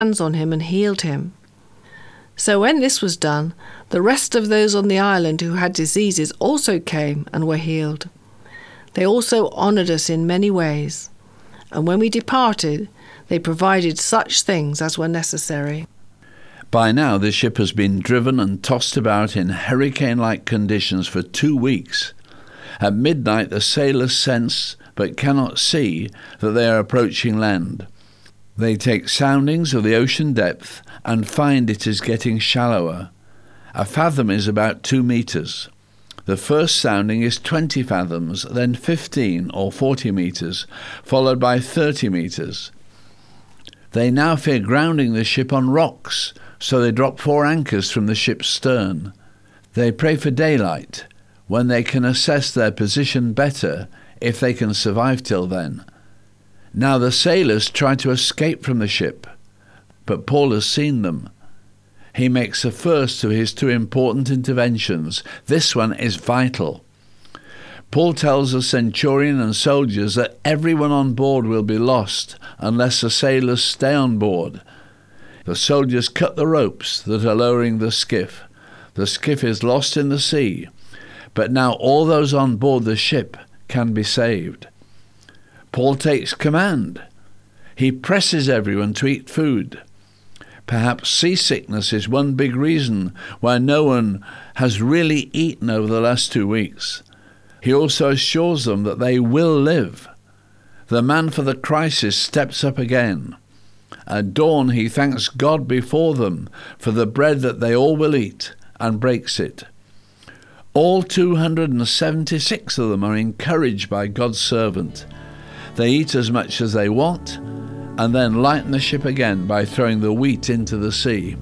hands on him and healed him. So when this was done, the rest of those on the island who had diseases also came and were healed. They also honoured us in many ways, and when we departed, they provided such things as were necessary. By now the ship has been driven and tossed about in hurricane-like conditions for 2 weeks. At midnight the sailors sense, but cannot see, that they are approaching land. They take soundings of the ocean depth and find it is getting shallower. A fathom is about 2 meters. The first sounding is 20 fathoms, then 15 or 40 meters, followed by 30 meters. They now fear grounding the ship on rocks, so they drop 4 anchors from the ship's stern. They pray for daylight, when they can assess their position better, if they can survive till then. Now the sailors try to escape from the ship, but Paul has seen them. He makes the first of his 2 important interventions. This one is vital. Paul tells the centurion and soldiers that everyone on board will be lost unless the sailors stay on board. The soldiers cut the ropes that are lowering the skiff. The skiff is lost in the sea, but now all those on board the ship can be saved. Paul takes command. He presses everyone to eat food. Perhaps seasickness is one big reason why no one has really eaten over the last 2 weeks. He also assures them that they will live. The man for the crisis steps up again. At dawn he thanks God before them for the bread that they all will eat, and breaks it. All 276 of them are encouraged by God's servant. They eat as much as they want, and then lighten the ship again by throwing the wheat into the sea.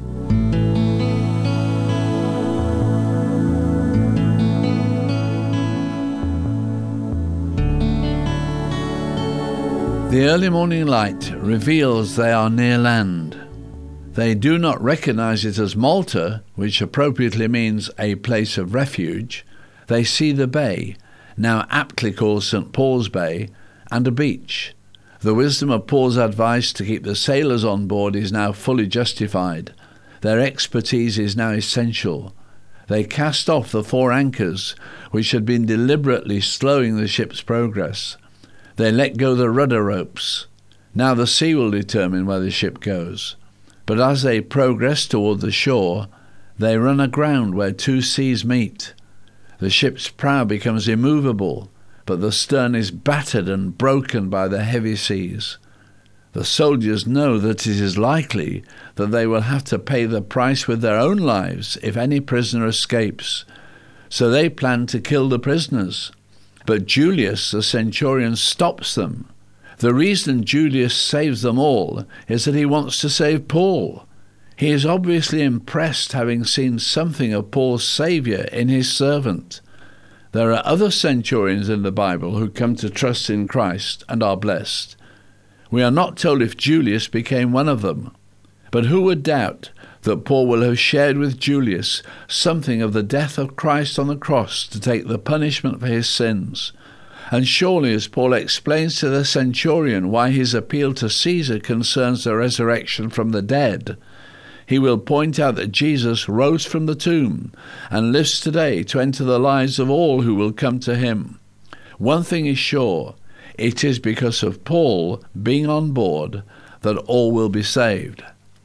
The early morning light reveals they are near land. They do not recognize it as Malta, which appropriately means a place of refuge. They see the bay, now aptly called St. Paul's Bay, and a beach. The wisdom of Paul's advice to keep the sailors on board is now fully justified. Their expertise is now essential. They cast off the 4 anchors, which had been deliberately slowing the ship's progress. They let go the rudder ropes. Now the sea will determine where the ship goes. But as they progress toward the shore, they run aground where 2 seas meet. The ship's prow becomes immovable, but the stern is battered and broken by the heavy seas. The soldiers know that it is likely that they will have to pay the price with their own lives if any prisoner escapes, so they plan to kill the prisoners. But Julius, the centurion, stops them. The reason Julius saves them all is that he wants to save Paul. He is obviously impressed, having seen something of Paul's Saviour in his servant. There are other centurions in the Bible who come to trust in Christ and are blessed. We are not told if Julius became one of them, but who would doubt that Paul will have shared with Julius something of the death of Christ on the cross to take the punishment for his sins? And surely, as Paul explains to the centurion why his appeal to Caesar concerns the resurrection from the dead, he will point out that Jesus rose from the tomb and lives today to enter the lives of all who will come to him. One thing is sure, it is because of Paul being on board that all will be saved.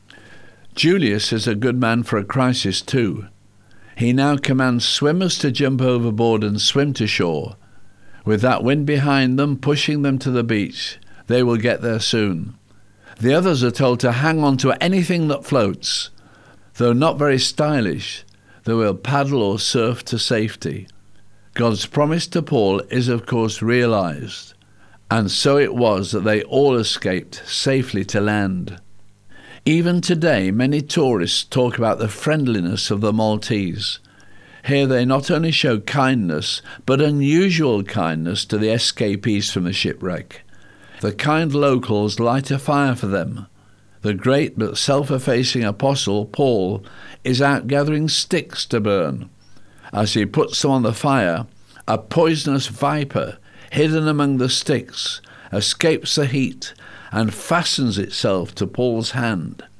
Julius is a good man for a crisis too. He now commands swimmers to jump overboard and swim to shore. With that wind behind them pushing them to the beach, they will get there soon. The others are told to hang on to anything that floats. Though not very stylish, they will paddle or surf to safety. God's promise to Paul is of course realized, and so it was that they all escaped safely to land. Even today, many tourists talk about the friendliness of the Maltese. Here they not only show kindness, but unusual kindness to the escapees from the shipwreck. The kind locals light a fire for them. The great but self-effacing apostle, Paul, is out gathering sticks to burn. As he puts them on the fire, a poisonous viper, hidden among the sticks, escapes the heat and fastens itself to Paul's hand.